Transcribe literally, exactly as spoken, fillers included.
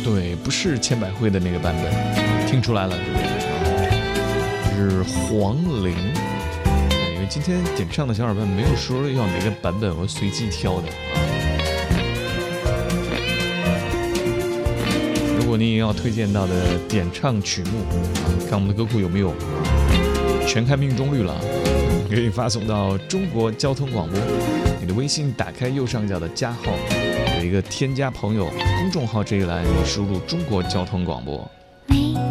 对，不是千百惠的那个版本，听出来了，对不对？是黄龄。对，因为今天点唱的小伙伴没有说要哪个版本，我随机挑的啊。如果你也要推荐到的点唱曲目啊，看我们的歌库有没有全看命中率了，可以发送到中国交通广播。你的微信打开右上角的加号，有一个添加朋友公众号这一栏，你输入中国交通广播。